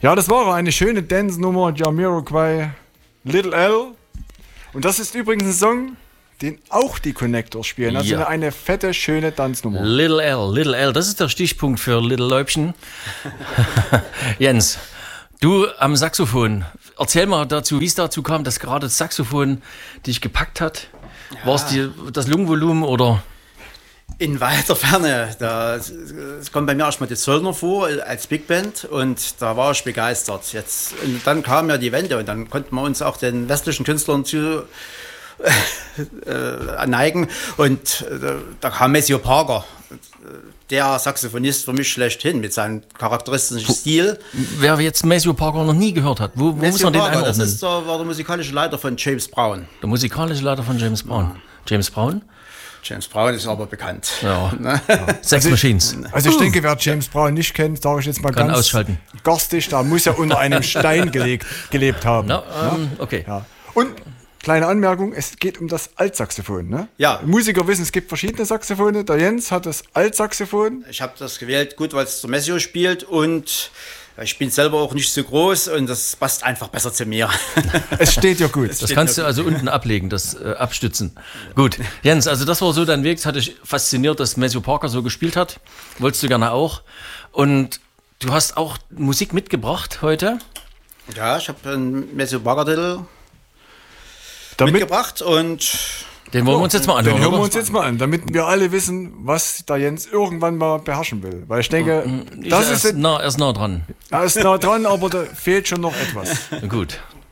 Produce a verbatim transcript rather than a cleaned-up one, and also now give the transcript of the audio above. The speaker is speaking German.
Ja, das war eine schöne Dance-Nummer, Jamiroquai, Little L. Und das ist übrigens ein Song, den auch die Connectors spielen. Also Ja. eine fette, schöne Tanznummer. Little L, Little L, das ist der Stichpunkt für Little Läubchen. Jens, du am Saxophon, erzähl mal dazu, wie es dazu kam, dass gerade das Saxophon dich gepackt hat. Ja. War es die, das Lungenvolumen oder? In weiter Ferne, da, es kommt bei mir erstmal die Zöllner vor als Big Band und da war ich begeistert. Jetzt, und dann kam ja die Wende und dann konnten wir uns auch den westlichen Künstlern zu äh, neigen und äh, da kam Maceo Parker, der Saxophonist für mich schlechthin mit seinem charakteristischen Wo, Stil. Wer jetzt Maceo Parker noch nie gehört hat, wo, wo muss man den Parker, einordnen? das ist der, war der musikalische Leiter von James Brown. Der musikalische Leiter von James Brown. Ja. James Brown? James Brown ist aber bekannt. Ja. ja. Sex Machines. Also ich denke, wer James Brown nicht kennt, sage ich jetzt mal Kann ganz ausschalten. garstig, da muss er unter einem Stein gelegt, gelebt haben. No, ähm, okay. Ja. Und kleine Anmerkung, es geht um das Altsaxophon. Ne? Ja. Musiker wissen, es gibt verschiedene Saxophone. Der Jens hat das Altsaxophon. Ich habe das gewählt, gut, weil es der Maceo spielt und ich bin selber auch nicht so groß und das passt einfach besser zu mir. Es steht ja gut. Das kannst du also unten ablegen, das äh, abstützen. Gut, Jens, also das war so dein Weg. Es hat dich fasziniert, dass Maceo Parker so gespielt hat. Wolltest du gerne auch. Und du hast auch Musik mitgebracht heute. Ja, ich habe einen Maceo Parker Titel Damit, mitgebracht und den wollen wir uns jetzt mal anhören. Den hören wir oder? uns jetzt mal an, damit wir alle wissen, was der Jens irgendwann mal beherrschen will. Weil ich denke, Ich das erst ist, nah, erst nah dran. da ist nah dran, aber da fehlt schon noch etwas. Gut,